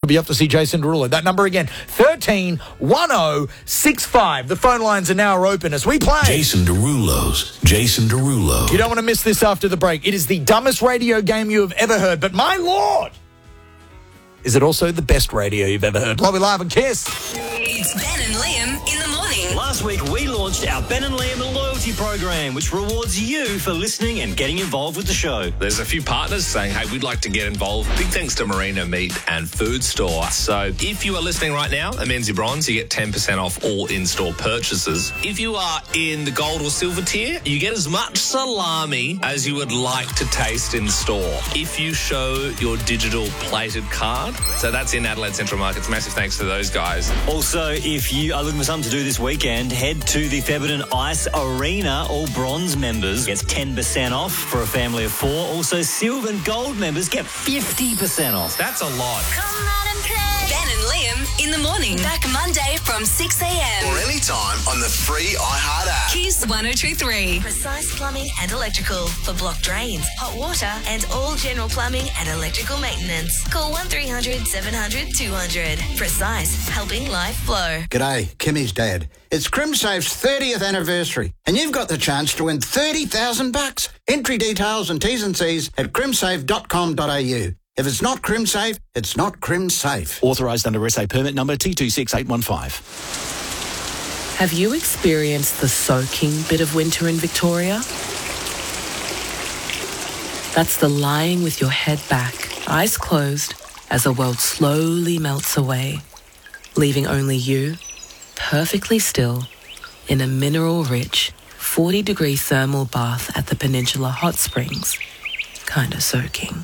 be off to see Jason Derulo. That number again, 131065. The phone lines are now open as we play Jason Derulo. You don't want to miss this after the break. It is the dumbest radio game you have ever heard, but my Lord, is it also the best radio you've ever heard? Love, live and Kiss. It's Ben and Liam in the morning. Last week, we launched our Ben and Liam loyalty program, which rewards you for listening and getting involved with the show. There's a few partners saying, hey, we'd like to get involved. Big thanks to Marina Meat and Food Store. So if you are listening right now at Menzies Bronze, you get 10% off all in-store purchases. If you are in the gold or silver tier, you get as much salami as you would like to taste in store. If you show your digital plated card, so that's in Adelaide Central Markets. Massive thanks to those guys. Also, if you are looking for something to do this weekend, head to the Thebarton Ice Arena. All bronze members get 10% off for a family of 4. Also, silver and gold members get 50% off. That's a lot. Come on and play. Ben and Liam in the morning. Back Monday from 6 a.m. Or anytime on the free iHeart app. Kiss 102.3. Precise Plumbing and Electrical for block drains, hot water, and all general plumbing and electrical maintenance. Call 1300 700 200. Precise, helping life flow. G'day, Kimmy's dad. It's CrimSafe's 30th anniversary, and you've got the chance to win $30,000. Entry details and T's and C's at crimsafe.com.au. If it's not CrimSafe, it's not CrimSafe. Authorised under SA permit number T26815. Have you experienced the soaking bit of winter in Victoria? That's the lying with your head back, eyes closed, as the world slowly melts away, leaving only you, perfectly still, in a mineral-rich, 40-degree thermal bath at the Peninsula Hot Springs, kinda soaking.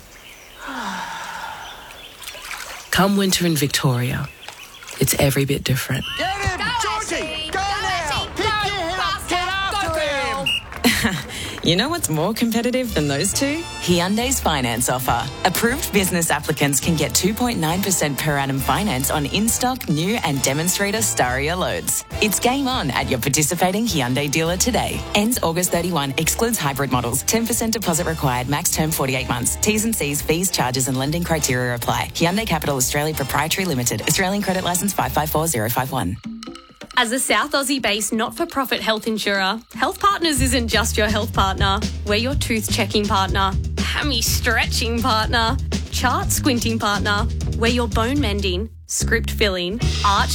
Come winter in Victoria, it's every bit different. Get him! Georgie! Go now! Pick your head up! Get after him! You know what's more competitive than those two? Hyundai's finance offer. Approved business applicants can get 2.9% per annum finance on in-stock, new and demonstrator Staria loads. It's game on at your participating Hyundai dealer today. Ends August 31. Excludes hybrid models. 10% deposit required. Max term 48 months. T's and C's, fees, charges and lending criteria apply. Hyundai Capital Australia Proprietary Limited. Australian credit licence 554051. As a South Aussie-based not-for-profit health insurer, Health Partners isn't just your health partner. We're your tooth-checking partner, hammy-stretching partner, chart-squinting partner. We're your bone-mending, script-filling, arch